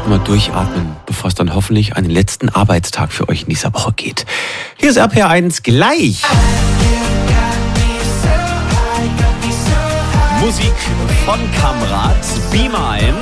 erstmal durchatmen, bevor es dann hoffentlich an den letzten Arbeitstag für euch in dieser Woche geht. Hier ist RPR1 gleich. Musik von Kamrat, Be Mine.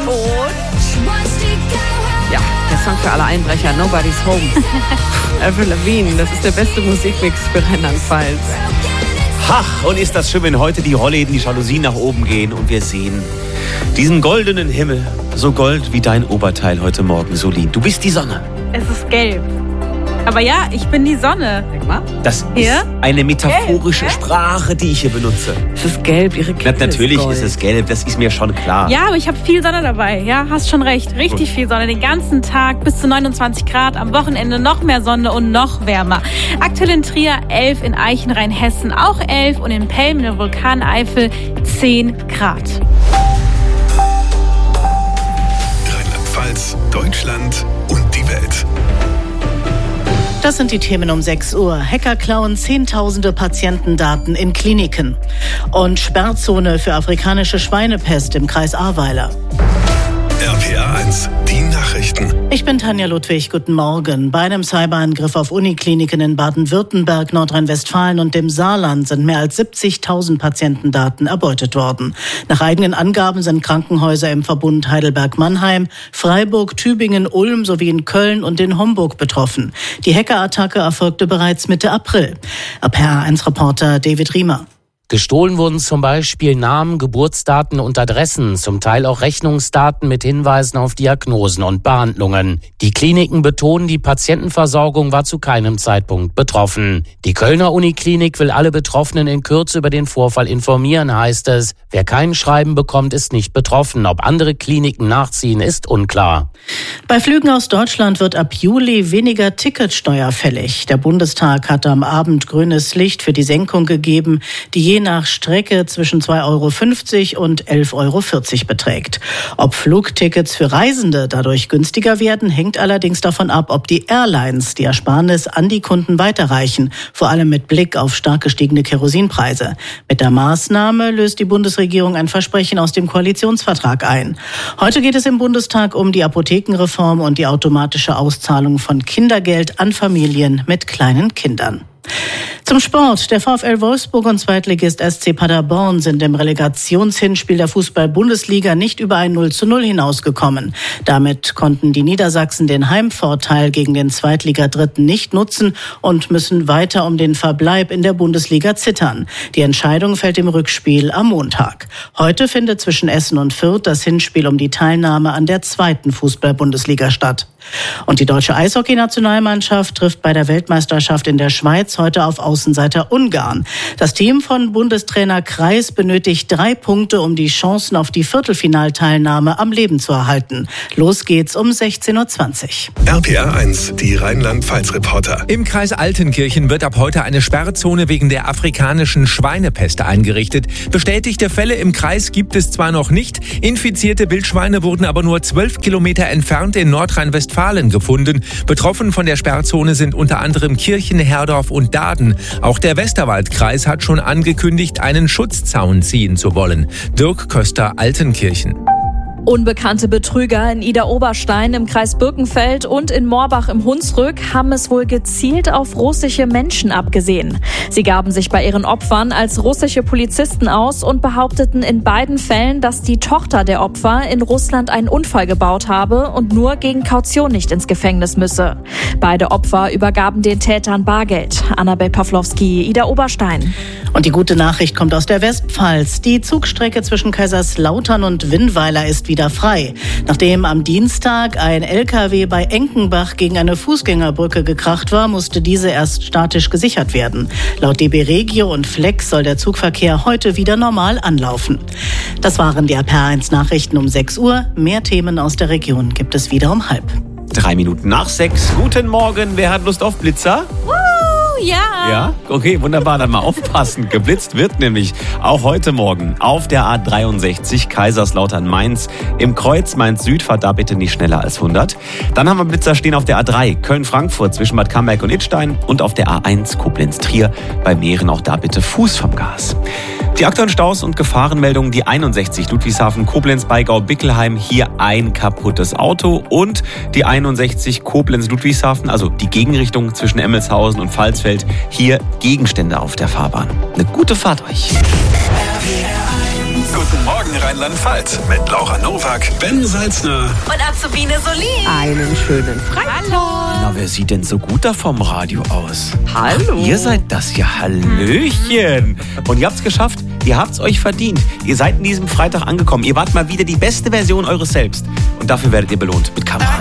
Ja, der Song für alle Einbrecher, Nobody's Home. Avril Lavigne, das ist der beste Musikmix für Rheinland-Pfalz. Ach, und ist das schön, wenn heute die Rollläden, die Jalousien nach oben gehen und wir sehen diesen goldenen Himmel, so gold wie dein Oberteil heute Morgen, Solin. Du bist die Sonne. Es ist gelb. Aber ja, ich bin die Sonne. Denk mal. Das ist eine metaphorische Sprache, die ich hier benutze. Es ist gelb, ihre Kette Natürlich ist ist es gelb, das ist mir schon klar. Ja, aber ich habe viel Sonne dabei. Ja, hast schon recht. Richtig viel Sonne. Den ganzen Tag bis zu 29 Grad. Am Wochenende noch mehr Sonne und noch wärmer. Aktuell in Trier 11, in Eichenrhein, Hessen auch 11 und in Pelm, in der Vulkaneifel 10 Grad. Rheinland-Pfalz, Deutschland und die Welt. Das sind die Themen um 6 Uhr. Hacker klauen Zehntausende Patientendaten in Kliniken. Und Sperrzone für afrikanische Schweinepest im Kreis Ahrweiler. RPR1, die Nachrichten. Ich bin Tanja Ludwig, guten Morgen. Bei einem Cyberangriff auf Unikliniken in Baden-Württemberg, Nordrhein-Westfalen und dem Saarland sind mehr als 70.000 Patientendaten erbeutet worden. Nach eigenen Angaben sind Krankenhäuser im Verbund Heidelberg-Mannheim, Freiburg, Tübingen, Ulm sowie in Köln und in Homburg betroffen. Die Hackerattacke erfolgte bereits Mitte April. RPR1-Reporter David Riemer. Gestohlen wurden zum Beispiel Namen, Geburtsdaten und Adressen, zum Teil auch Rechnungsdaten mit Hinweisen auf Diagnosen und Behandlungen. Die Kliniken betonen, die Patientenversorgung war zu keinem Zeitpunkt betroffen. Die Kölner Uniklinik will alle Betroffenen in Kürze über den Vorfall informieren, heißt es. Wer kein Schreiben bekommt, ist nicht betroffen. Ob andere Kliniken nachziehen, ist unklar. Bei Flügen aus Deutschland wird ab Juli weniger Ticketsteuer fällig. Der Bundestag hatte am Abend grünes Licht für die Senkung gegeben, die je nach Strecke zwischen 2,50 € und 11,40 € beträgt. Ob Flugtickets für Reisende dadurch günstiger werden, hängt allerdings davon ab, ob die Airlines die Ersparnis an die Kunden weiterreichen, vor allem mit Blick auf stark gestiegene Kerosinpreise. Mit der Maßnahme löst die Bundesregierung ein Versprechen aus dem Koalitionsvertrag ein. Heute geht es im Bundestag um die Apothekenreform und die automatische Auszahlung von Kindergeld an Familien mit kleinen Kindern. Zum Sport. Der VfL Wolfsburg und Zweitligist SC Paderborn sind im Relegationshinspiel der Fußball-Bundesliga nicht über ein 0:0 hinausgekommen. Damit konnten die Niedersachsen den Heimvorteil gegen den Zweitligadritten nicht nutzen und müssen weiter um den Verbleib in der Bundesliga zittern. Die Entscheidung fällt im Rückspiel am Montag. Heute findet zwischen Essen und Fürth das Hinspiel um die Teilnahme an der zweiten Fußball-Bundesliga statt. Und die deutsche Eishockey-Nationalmannschaft trifft bei der Weltmeisterschaft in der Schweiz heute auf Außenseiter Ungarn. Das Team von Bundestrainer Kreis benötigt 3 Punkte, um die Chancen auf die Viertelfinalteilnahme am Leben zu erhalten. Los geht's um 16:20 Uhr. RPR1, die Rheinland-Pfalz-Reporter. Im Kreis Altenkirchen wird ab heute eine Sperrzone wegen der afrikanischen Schweinepest eingerichtet. Bestätigte Fälle im Kreis gibt es zwar noch nicht, infizierte Wildschweine wurden aber nur 12 Kilometer entfernt in Nordrhein-Westfalen gefunden. Betroffen von der Sperrzone sind unter anderem Kirchen, Herdorf und Daaden. Auch der Westerwaldkreis hat schon angekündigt, einen Schutzzaun ziehen zu wollen. Dirk Köster, Altenkirchen. Unbekannte Betrüger in Idar-Oberstein im Kreis Birkenfeld und in Morbach im Hunsrück haben es wohl gezielt auf russische Menschen abgesehen. Sie gaben sich bei ihren Opfern als russische Polizisten aus und behaupteten in beiden Fällen, dass die Tochter der Opfer in Russland einen Unfall gebaut habe und nur gegen Kaution nicht ins Gefängnis müsse. Beide Opfer übergaben den Tätern Bargeld. Annabel Pawlowski, Idar-Oberstein. Und die gute Nachricht kommt aus der Westpfalz. Die Zugstrecke zwischen Kaiserslautern und Winnweiler ist wieder frei. Nachdem am Dienstag ein LKW bei Enkenbach gegen eine Fußgängerbrücke gekracht war, musste diese erst statisch gesichert werden. Laut DB Regio und Flex soll der Zugverkehr heute wieder normal anlaufen. Das waren die RPR1 Nachrichten um 6 Uhr. Mehr Themen aus der Region gibt es wieder um 5:30. 3 Minuten nach 6. Guten Morgen. Wer hat Lust auf Blitzer? Ja. Ja, okay, wunderbar. Dann mal aufpassen. Geblitzt wird nämlich auch heute Morgen auf der A63 Kaiserslautern-Mainz. Im Kreuz Mainz-Süd fahrt da bitte nicht schneller als 100. Dann haben wir Blitzer stehen auf der A3 Köln-Frankfurt zwischen Bad Camberg und Idstein und auf der A1 Koblenz-Trier bei Mähren auch da bitte Fuß vom Gas. Die aktuellen Staus und Gefahrenmeldungen, die 61 Ludwigshafen, Koblenz, Beigau, Bickelheim, hier ein kaputtes Auto und die 61 Koblenz, Ludwigshafen, also die Gegenrichtung zwischen Emmelshausen und Pfalzfeld, hier Gegenstände auf der Fahrbahn. Eine gute Fahrt euch. Guten Morgen Rheinland-Pfalz mit Laura Nowak, Ben Salzner Und Azubine Solin. Einen schönen Freitag. Na, wer sieht denn so gut da vom Radio aus? Hallo. Ach, ihr seid das ja. Hallöchen. Und ihr habt's geschafft. Ihr habt's euch verdient. Ihr seid in diesem Freitag angekommen. Ihr wart mal wieder die beste Version eures Selbst. Und dafür werdet ihr belohnt mit Kamera.